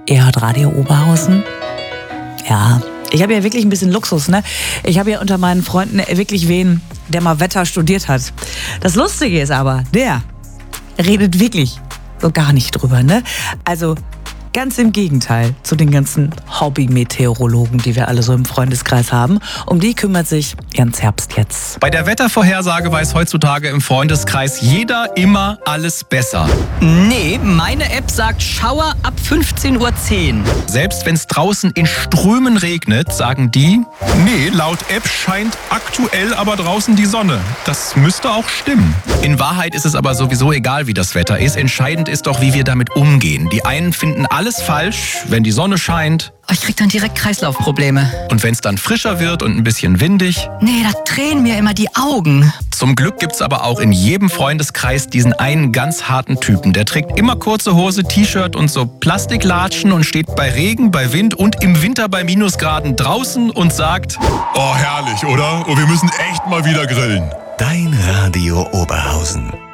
Ihr hört Radio Oberhausen? Ja, ich habe ja wirklich ein bisschen Luxus, ne? Ich habe ja unter meinen Freunden wirklich wen, der mal Wetter studiert hat. Das Lustige ist aber, der redet wirklich so gar nicht drüber, ne? Also ganz im Gegenteil zu den ganzen Hobby-Meteorologen, die wir alle so im Freundeskreis haben. Um die kümmert sich Jens Herbst jetzt. Bei der Wettervorhersage weiß heutzutage im Freundeskreis jeder immer alles besser. Nee, meine App sagt Schauer ab 15:10 Uhr. Selbst wenn es draußen in Strömen regnet, sagen die, nee, laut App scheint aktuell aber draußen die Sonne. Das müsste auch stimmen. In Wahrheit ist es aber sowieso egal, wie das Wetter ist. Entscheidend ist doch, wie wir damit umgehen. Die einen finden alles falsch, wenn die Sonne scheint. Ich krieg dann direkt Kreislaufprobleme. Und wenn es dann frischer wird und ein bisschen windig. Nee, da tränen mir immer die Augen. Zum Glück gibt's aber auch in jedem Freundeskreis diesen einen ganz harten Typen. Der trägt immer kurze Hose, T-Shirt und so Plastiklatschen und steht bei Regen, bei Wind und im Winter bei Minusgraden draußen und sagt: Oh, herrlich, oder? Und wir müssen echt mal wieder grillen. Dein Radio Oberhausen.